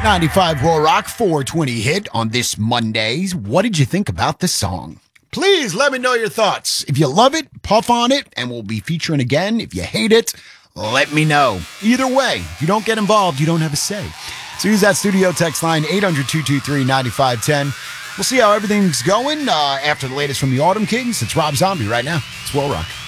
95 Roll Rock 420 hit on this Monday. What did you think about this song? Please let me know your thoughts. If you love it, puff on it, and we'll be featuring again. If you hate it, let me know. Either way, if you don't get involved, you don't have a say. So use that studio text line 800-223-9510. We'll see how everything's going after the latest from the Autumn Kings. It's Rob Zombie right now. It's Roll Rock.